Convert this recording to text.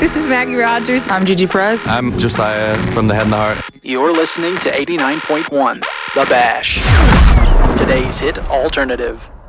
This is Maggie Rogers. I'm Gigi Perez. I'm Josiah from The Head and the Heart. You're listening to 89.1 The Bash. Today's hit alternative.